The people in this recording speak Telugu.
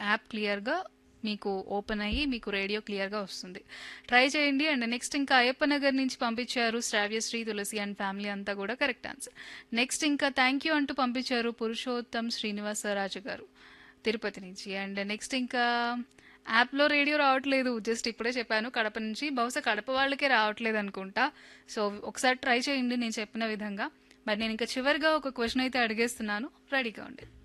యాప్ క్లియర్గా మీకు ఓపెన్ అయ్యి మీకు రేడియో క్లియర్గా వస్తుంది. ట్రై చేయండి. అండ్ నెక్స్ట్ ఇంకా అయ్యప్ప నగర్ నుంచి పంపించారు శ్రావ్యశ్రీ తులసి అండ్ ఫ్యామిలీ అంతా కూడా కరెక్ట్ ఆన్సర్. నెక్స్ట్ ఇంకా థ్యాంక్ యూ అంటూ పంపించారు పురుషోత్తం శ్రీనివాసరాజు గారు తిరుపతి నుంచి. అండ్ నెక్స్ట్ ఇంకా యాప్లో రేడియో రావట్లేదు, జస్ట్ ఇప్పుడే చెప్పాను కడప నుంచి, బహుశా కడప వాళ్ళకే రావట్లేదు అనుకుంటా. సో ఒకసారి ట్రై చేయండి నేను చెప్పిన విధంగా. మరి నేను ఇంకా చివరిగా ఒక క్వశ్చన్ అయితే అడిగేస్తున్నాను, రెడీగా ఉండి.